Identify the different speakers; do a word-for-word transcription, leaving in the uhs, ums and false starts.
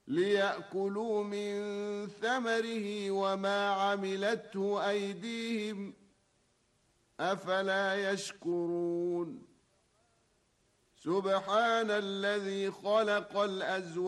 Speaker 1: ليأكلوا من ثمره وما عملته أيديهم أفلا يشكرون. سبحان الذي خلق الأزواج